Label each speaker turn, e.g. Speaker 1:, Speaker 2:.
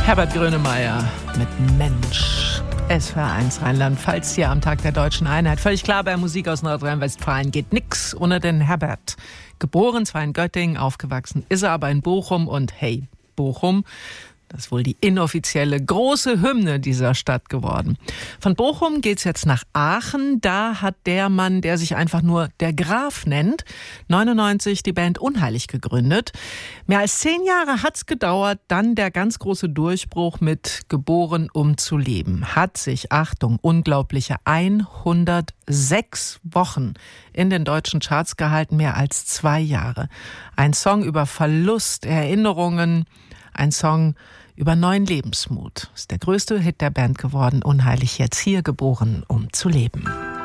Speaker 1: Herbert Grönemeyer mit Mensch. SWR1 Rheinland-Pfalz hier am Tag der Deutschen Einheit. Völlig klar, bei Musik aus Nordrhein-Westfalen geht nix ohne den Herbert. Geboren zwar in Göttingen, aufgewachsen ist er aber in Bochum und hey, Bochum, das ist wohl die inoffizielle große Hymne dieser Stadt geworden. Von Bochum geht's jetzt nach Aachen. Da hat der Mann, der sich einfach nur der Graf nennt, 99 die Band Unheilig gegründet. Mehr als 10 Jahre hat's gedauert, dann der ganz große Durchbruch mit Geboren, um zu leben. Hat sich, Achtung, unglaubliche 106 Wochen in den deutschen Charts gehalten, mehr als 2 Jahre. Ein Song über Verlust, Erinnerungen, ein Song über neuen Lebensmut. Ist der größte Hit der Band geworden. Unheilig jetzt hier geboren, um zu leben.